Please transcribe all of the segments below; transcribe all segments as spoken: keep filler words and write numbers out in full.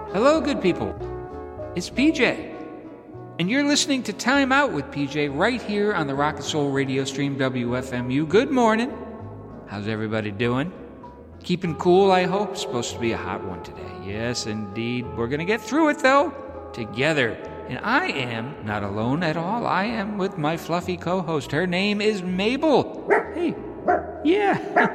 Hello, good people. It's P J. And you're listening to Time Out with P J right here on the Rock and Soul radio stream W F M U. Good morning. How's everybody doing? Keeping cool, I hope. It's supposed to be a hot one today. Yes, indeed. We're going to get through it, though, together. And I am not alone at all. I am with my fluffy co-host. Her name is Mabel. Hey. Yeah.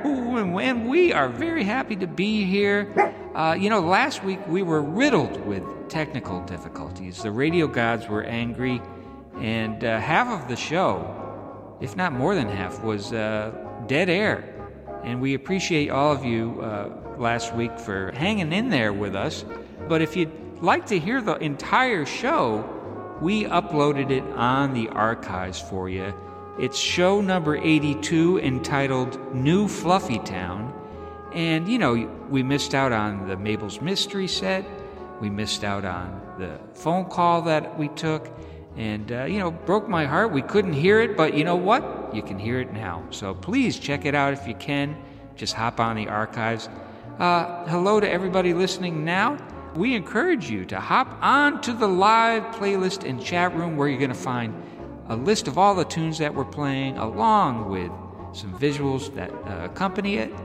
And we are very happy to be here. Uh, you know, last week we were riddled with technical difficulties. The radio gods were angry, and uh, half of the show, if not more than half, was uh, dead air. And we appreciate all of you uh, last week for hanging in there with us. But if you'd like to hear the entire show, we uploaded it on the archives for you. It's show number eighty-two, entitled New Fluffy Town. And, you know, we missed out on the Mabel's Mystery set. We missed out on the phone call that we took. And, uh, you know, broke my heart. We couldn't hear it, but you know what? You can hear it now. So please check it out if you can. Just hop on the archives. Uh, hello to everybody listening now. We encourage you to hop on to the live playlist and chat room where you're going to find a list of all the tunes that we're playing, along with some visuals that uh, accompany it.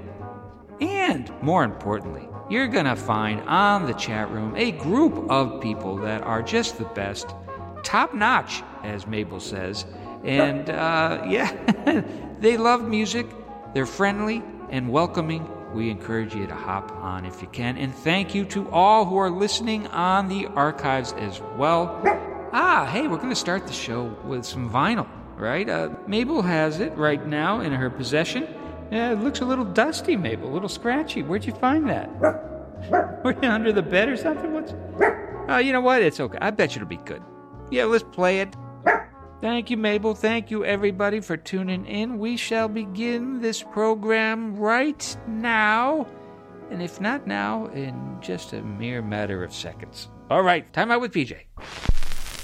And more importantly, you're going to find on the chat room a group of people that are just the best, top notch, as Mabel says. And uh, yeah, they love music, they're friendly and welcoming. We encourage you to hop on if you can. And thank you to all who are listening on the archives as well. Ah, hey, we're going to start the show with some vinyl, right? Uh, Mabel has it right now in her possession. Yeah, it looks a little dusty, Mabel, a little scratchy. Where'd you find that? Were you under the bed or something? What's? Uh, you know what? It's okay. I bet you it'll be good. Yeah, let's play it. Thank you, Mabel. Thank you, everybody, for tuning in. We shall begin this program right now. And if not now, in just a mere matter of seconds. All right, Time Out with P J.